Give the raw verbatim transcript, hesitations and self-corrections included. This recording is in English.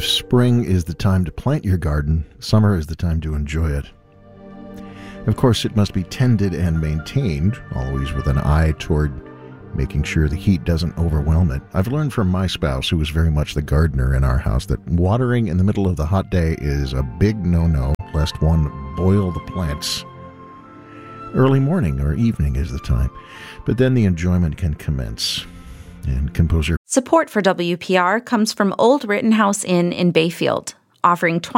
If spring is the time to plant your garden, summer is the time to enjoy it. Of course, it must be tended and maintained, always with an eye toward making sure the heat doesn't overwhelm it. I've learned from my spouse, who is very much the gardener in our house, that watering in the middle of the hot day is a big no-no, lest one boil the plants. Early morning or evening is the time, but then the enjoyment can commence. And composer Support for W P R comes from Old Rittenhouse Inn in Bayfield, offering